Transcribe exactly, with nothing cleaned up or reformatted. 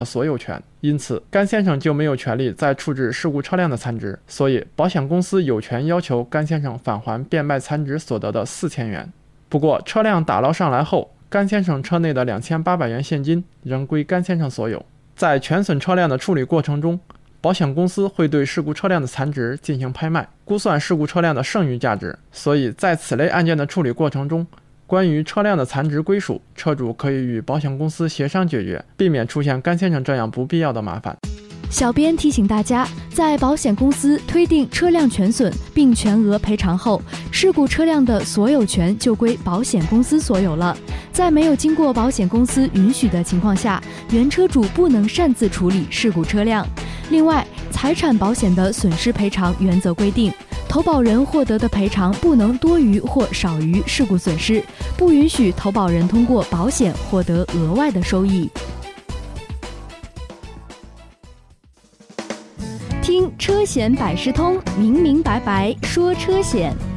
所有权，因此甘先生就没有权利再处置事故车辆的残值，所以保险公司有权要求甘先生返还变卖残值所得的四千元。不过车辆打捞上来后，甘先生车内的两千八百元现金仍归甘先生所有。在全损车辆的处理过程中，保险公司会对事故车辆的残值进行拍卖，估算事故车辆的剩余价值，所以在此类案件的处理过程中，关于车辆的残值归属，车主可以与保险公司协商解决，避免出现甘先生这样不必要的麻烦。 小编提醒大家，在保险公司推定车辆全损并全额赔偿后，事故车辆的所有权就归保险公司所有了。在没有经过保险公司允许的情况下，原车主不能擅自处理事故车辆。另外，财产保险的损失赔偿原则规定，投保人获得的赔偿不能多于或少于事故损失，不允许投保人通过保险获得额外的收益。听车险百事通，明明白白说车险。